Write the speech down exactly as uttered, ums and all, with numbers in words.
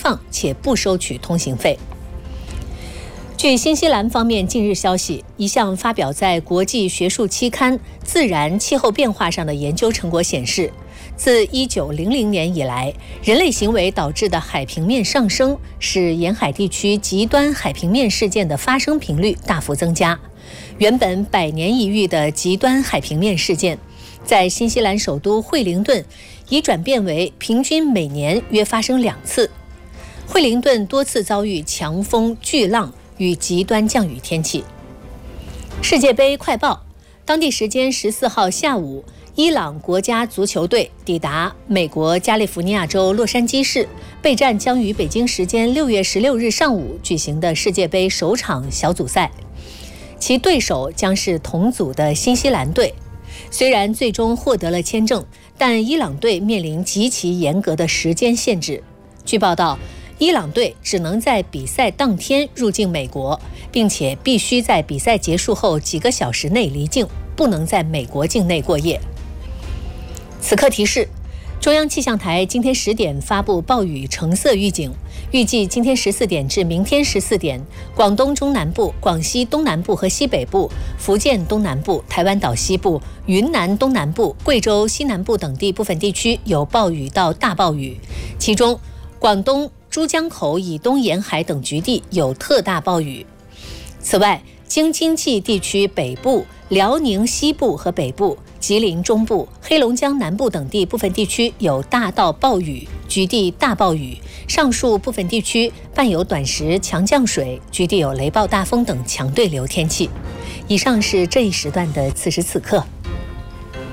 放，且不收取通行费。据新西兰方面近日消息，一项发表在国际学术期刊《自然气候变化》上的研究成果显示，自一九零零年以来，人类行为导致的海平面上升，使沿海地区极端海平面事件的发生频率大幅增加。原本百年一遇的极端海平面事件，在新西兰首都惠灵顿已转变为平均每年约发生两次。惠灵顿多次遭遇强风、巨浪与极端降雨天气。世界杯快报，当地时间十四号下午，伊朗国家足球队抵达美国加利福尼亚州洛杉矶市，备战将于北京时间六月十六日上午举行的世界杯首场小组赛，其对手将是同组的新西兰队。虽然最终获得了签证，但伊朗队面临极其严格的时间限制。据报道，伊朗队只能在比赛当天入境美国，并且必须在比赛结束后几个小时内离境，不能在美国境内过夜。此刻提示，中央气象台今天十点发布暴雨橙色预警，预计今天十四点至明天十四点，广东中南部、广西东南部和西北部、福建东南部、台湾岛西部、云南东南部、贵州西南部等地部分地区有暴雨到大暴雨，其中广东珠江口以东沿海等局地有特大暴雨。此外，京津冀地区北部、辽宁西部和北部、吉林中部、黑龙江南部等地部分地区有大到暴雨，局地大暴雨，上述部分地区伴有短时强降水，局地有雷暴大风等强对流天气。以上是这一时段的此时此刻。